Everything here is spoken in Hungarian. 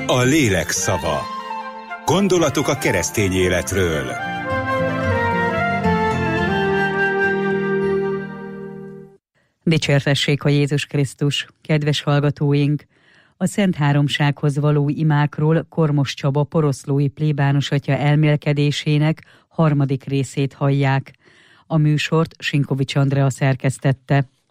A lélek szava. Gondolatok a keresztény életről. Dicsértessék a Jézus Krisztus, kedves hallgatóink! A Szent Háromsághoz való imákról Kormos Csaba poroszlói plébános atya elmélkedésének 3. részét hallják. A műsort Sinkovics Andrea szerkesztette.